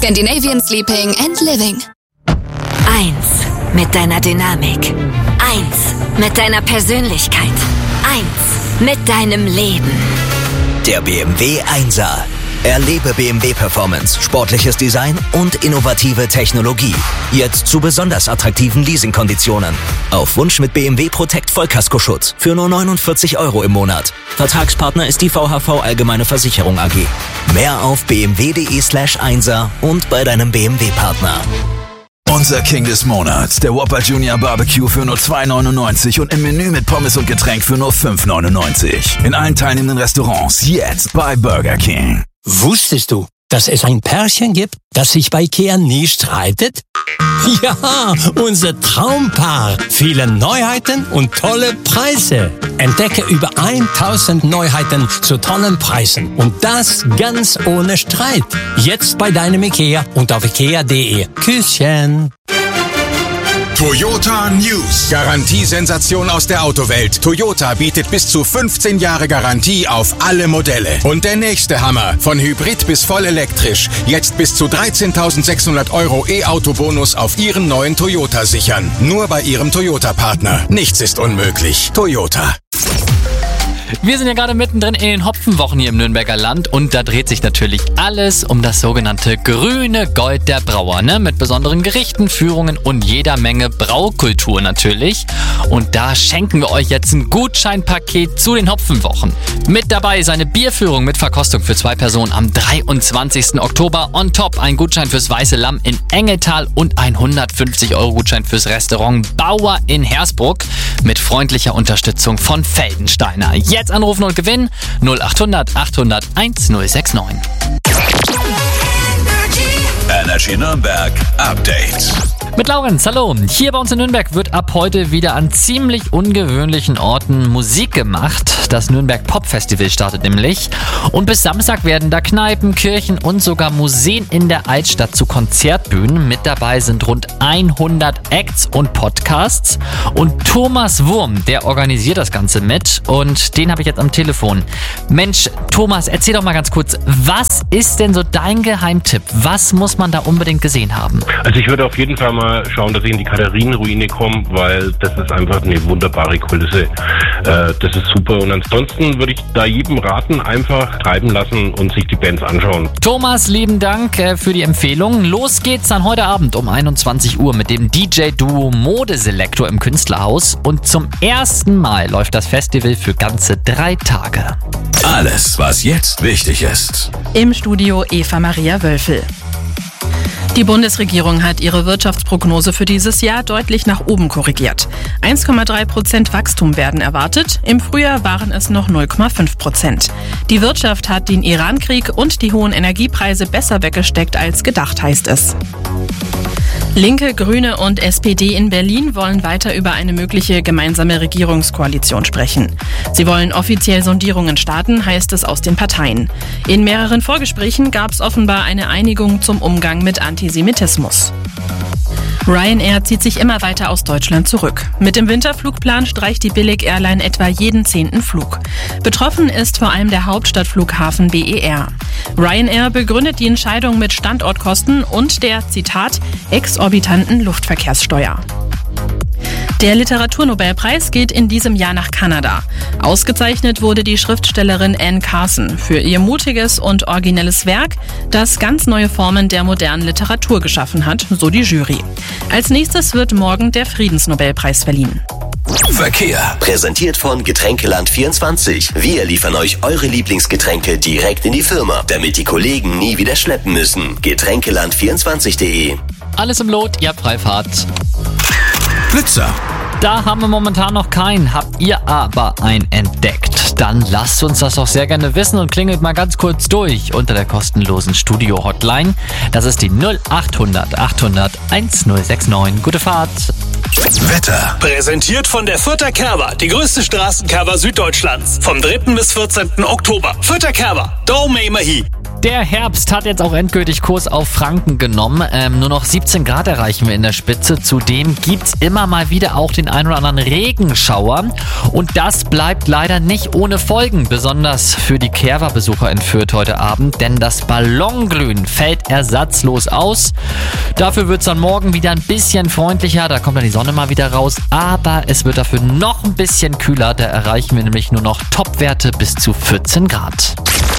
Scandinavian Sleeping and Living. 1 mit deiner Dynamik. 1 mit deiner Persönlichkeit. 1 mit deinem Leben. Der BMW 1er. Erlebe BMW Performance, sportliches Design und innovative Technologie. Jetzt zu besonders attraktiven Leasingkonditionen. Auf Wunsch mit BMW Protect Vollkaskoschutz für nur 49 € im Monat. Vertragspartner ist die VHV Allgemeine Versicherung AG. Mehr auf bmw.de/1er und bei deinem BMW-Partner. Unser King des Monats, der Whopper Junior Barbecue für nur 2,99 und im Menü mit Pommes und Getränk für nur 5,99. In allen teilnehmenden Restaurants jetzt bei Burger King. Wusstest du, dass es ein Pärchen gibt, das sich bei IKEA nie streitet? Ja, unser Traumpaar. Viele Neuheiten und tolle Preise. Entdecke über 1000 Neuheiten zu tollen Preisen. Und das ganz ohne Streit. Jetzt bei deinem IKEA und auf ikea.de. Küsschen. Toyota News. Garantiesensation aus der Autowelt. Toyota bietet bis zu 15 Jahre Garantie auf alle Modelle. Und der nächste Hammer. Von Hybrid bis voll elektrisch. Jetzt bis zu 13.600 € E-Auto-Bonus auf Ihren neuen Toyota sichern. Nur bei Ihrem Toyota-Partner. Nichts ist unmöglich. Toyota. Wir sind ja gerade mittendrin in den Hopfenwochen hier im Nürnberger Land und da dreht sich natürlich alles um das sogenannte grüne Gold der Brauer, ne? Mit besonderen Gerichten, Führungen und jeder Menge Braukultur natürlich. Und da schenken wir euch jetzt ein Gutscheinpaket zu den Hopfenwochen. Mit dabei ist eine Bierführung mit Verkostung für 2 Personen am 23. Oktober. On top ein Gutschein fürs Weiße Lamm in Engeltal und ein 150 € Gutschein fürs Restaurant Bauer in Hersbruck mit freundlicher Unterstützung von Feldensteiner. Jetzt anrufen und gewinnen 0800 800 1069. Energy Nürnberg Update. Mit Laurenz, hallo. Hier bei uns in Nürnberg wird ab heute wieder an ziemlich ungewöhnlichen Orten Musik gemacht. Das Nürnberg Pop Festival startet nämlich. Und bis Samstag werden da Kneipen, Kirchen und sogar Museen in der Altstadt zu Konzertbühnen. Mit dabei sind rund 100 Acts und Podcasts. Und Thomas Wurm, der organisiert das Ganze mit. Und den habe ich jetzt am Telefon. Mensch, Thomas, erzähl doch mal ganz kurz, was ist denn so dein Geheimtipp? Was muss man da unbedingt gesehen haben? Also ich würde auf jeden Fall mal schauen, dass ich in die Katharinenruine komme, weil das ist einfach eine wunderbare Kulisse. Das ist super. Und ansonsten würde ich da jedem raten, einfach treiben lassen und sich die Bands anschauen. Thomas, lieben Dank für die Empfehlung. Los geht's dann heute Abend um 21 Uhr mit dem DJ-Duo Modeselektor im Künstlerhaus. Und zum ersten Mal läuft das Festival für ganze 3 Tage. Alles, was jetzt wichtig ist. Im Studio Eva Maria Wölfel. Die Bundesregierung hat ihre Wirtschaftsprognose für dieses Jahr deutlich nach oben korrigiert. 1,3% Wachstum werden erwartet, im Frühjahr waren es noch 0,5%. Die Wirtschaft hat den Iran-Krieg und die hohen Energiepreise besser weggesteckt als gedacht, heißt es. Linke, Grüne und SPD in Berlin wollen weiter über eine mögliche gemeinsame Regierungskoalition sprechen. Sie wollen offiziell Sondierungen starten, heißt es aus den Parteien. In mehreren Vorgesprächen gab es offenbar eine Einigung zum Umgang mit Antisemitismus. Ryanair zieht sich immer weiter aus Deutschland zurück. Mit dem Winterflugplan streicht die Billig-Airline etwa jeden 10. Flug. Betroffen ist vor allem der Hauptstadtflughafen BER. Ryanair begründet die Entscheidung mit Standortkosten und der, Zitat, exorbitanten Luftverkehrssteuer. Der Literaturnobelpreis geht in diesem Jahr nach Kanada. Ausgezeichnet wurde die Schriftstellerin Anne Carson für ihr mutiges und originelles Werk, das ganz neue Formen der modernen Literatur geschaffen hat, so die Jury. Als nächstes wird morgen der Friedensnobelpreis verliehen. Verkehr. Präsentiert von Getränkeland24. Wir liefern euch eure Lieblingsgetränke direkt in die Firma, damit die Kollegen nie wieder schleppen müssen. Getränkeland24.de. Alles im Lot, ihr habt Freifahrt. Blitzer. Da haben wir momentan noch keinen. Habt ihr aber einen entdeckt? Dann lasst uns das doch sehr gerne wissen und klingelt mal ganz kurz durch unter der kostenlosen Studio-Hotline. Das ist die 0800 800 1069. Gute Fahrt. Wetter. Präsentiert von der Fürther Kerber, die größte Straßenkerber Süddeutschlands. Vom 3. bis 14. Oktober. Fürther Kerber, Dau Mei Mahi. Der Herbst hat jetzt auch endgültig Kurs auf Franken genommen. Nur noch 17 Grad erreichen wir in der Spitze. Zudem gibt's immer mal wieder auch den ein oder anderen Regenschauer. Und das bleibt leider nicht ohne Folgen. Besonders für die Kerwa-Besucher in Fürth heute Abend. Denn das Ballonglühen fällt ersatzlos aus. Dafür wird's dann morgen wieder ein bisschen freundlicher. Da kommt dann die Sonne mal wieder raus. Aber es wird dafür noch ein bisschen kühler. Da erreichen wir nämlich nur noch Topwerte bis zu 14 Grad.